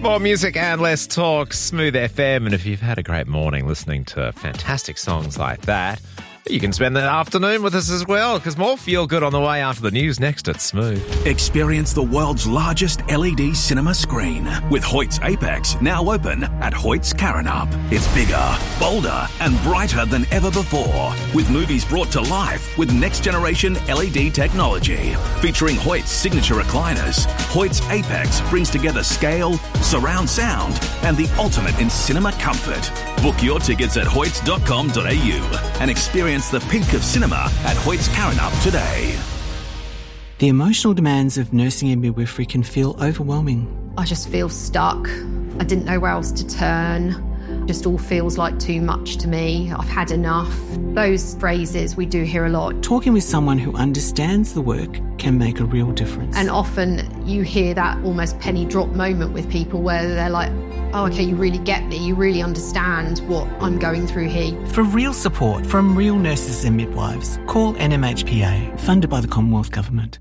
More music and less talk, Smooth FM. And if you've had a great morning listening to fantastic songs like that, you can spend the afternoon with us as well, because more feel good on the way after the news next at Smooth. Experience the world's largest LED cinema screen with Hoyt's Apex now open at Hoyt's Karrinyup. It's bigger, bolder and brighter than ever before, with movies brought to life with next generation LED technology. Featuring Hoyt's signature recliners, Hoyt's Apex brings together scale, surround sound and the ultimate in cinema comfort. Book your tickets at hoyts.com.au and experience the peak of cinema at Hoyt's Karrinyup today. The emotional demands of nursing and midwifery can feel overwhelming. I just feel stuck. I didn't know where else to turn. Just all feels like too much to me. I've had enough. Those phrases we do hear a lot. Talking with someone who understands the work can make a real difference. And often you hear that almost penny drop moment with people where they're like, oh, okay, you really get me. You really understand what I'm going through here. For real support from real nurses and midwives, call NMHPA, funded by the Commonwealth Government.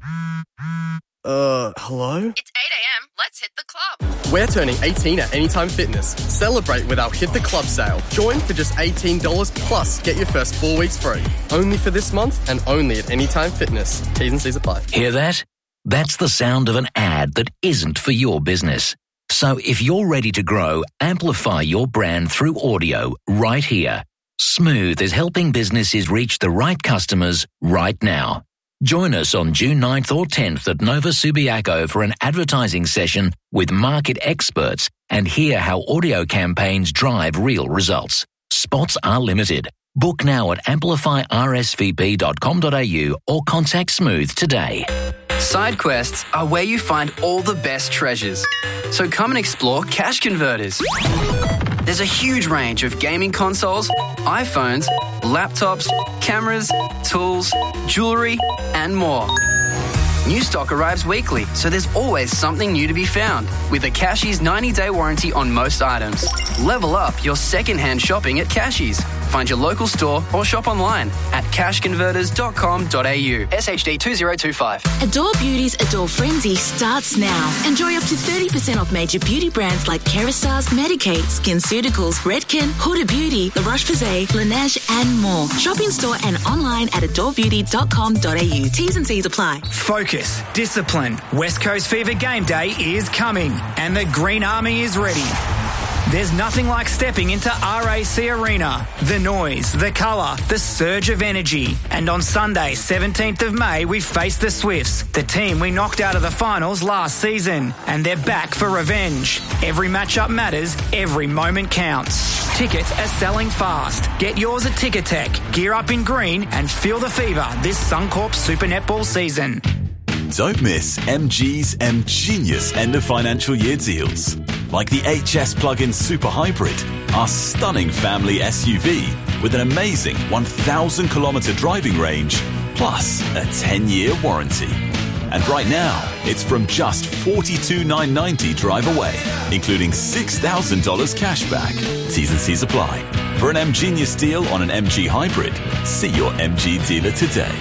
Hello? It's 8 a.m. Let's hit the club. We're turning 18 at Anytime Fitness. Celebrate with our Hit the Club sale. Join for just $18 plus get your first 4 weeks free. Only for this month and only at Anytime Fitness. T's and C's apply. Hear that? That's the sound of an ad that isn't for your business. So if you're ready to grow, amplify your brand through audio right here. Smooth is helping businesses reach the right customers right now. Join us on June 9th or 10th at Nova Subiaco for an advertising session with market experts and hear how audio campaigns drive real results. Spots are limited. Book now at amplifyrsvp.com.au or contact Smooth today. Side quests are where you find all the best treasures. So come and explore Cash Converters. There's a huge range of gaming consoles, iPhones, laptops, cameras, tools, jewellery, and more. New stock arrives weekly, so there's always something new to be found. With a Cashies 90-day warranty on most items. Level up your second-hand shopping at Cashies. Find your local store or shop online at cashconverters.com.au. SHD 2025. Adore Beauty's Adore Frenzy starts now. Enjoy up to 30% off major beauty brands like Kerastase, Medik8, SkinCeuticals, Redken, Huda Beauty, La Roche-Posay, Laneige and more. Shop in store and online at adorebeauty.com.au. T's and C's apply. Focus, discipline. West Coast Fever Game Day is coming and the Green Army is ready. There's nothing like stepping into RAC Arena. The noise, the colour, the surge of energy. And on Sunday, 17th of May, we face the Swifts, the team we knocked out of the finals last season. And they're back for revenge. Every matchup matters, every moment counts. Tickets are selling fast. Get yours at Ticketek. Gear up in green and feel the fever this Suncorp Super Netball season. Don't miss MG's M-Genius end of financial year deals. Like the HS Plug-in Super Hybrid, our stunning family SUV with an amazing 1,000 kilometre driving range, plus a 10-year warranty. And right now, it's from just $42,990 drive away, including $6,000 cash back. T's and C's apply. For an M-Genius deal on an MG Hybrid, see your MG dealer today.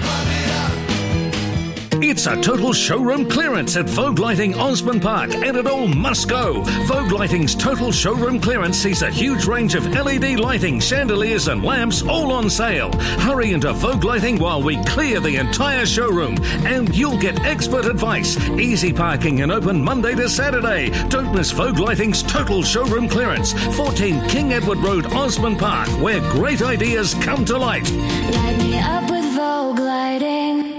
It's a total showroom clearance at Vogue Lighting Osborne Park, and it all must go. Vogue Lighting's total showroom clearance sees a huge range of LED lighting, chandeliers and lamps all on sale. Hurry into Vogue Lighting while we clear the entire showroom, and you'll get expert advice. Easy parking and open Monday to Saturday. Don't miss Vogue Lighting's total showroom clearance, 14 King Edward Road, Osborne Park, where great ideas come to light. Light me up with Vogue Lighting.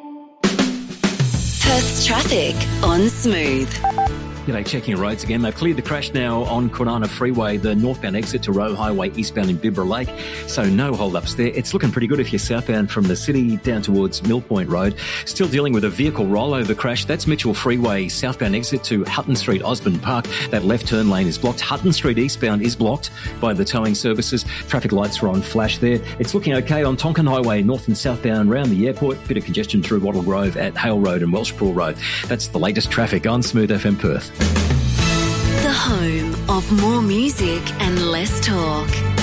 Perth's traffic on Smooth. G'day, checking your roads again. They've cleared the crash now on Kwinana Freeway, the northbound exit to Roe Highway, eastbound in Bibra Lake. So no hold-ups there. It's looking pretty good if you're southbound from the city down towards Mill Point Road. Still dealing with a vehicle rollover crash. That's Mitchell Freeway, southbound exit to Hutton Street, Osborne Park. That left turn lane is blocked. Hutton Street eastbound is blocked by the towing services. Traffic lights are on flash there. It's looking okay on Tonkin Highway, north and southbound around the airport. Bit of congestion through Wattle Grove at Hale Road and Welshpool Road. That's the latest traffic on Smooth FM Perth. The home of more music and less talk.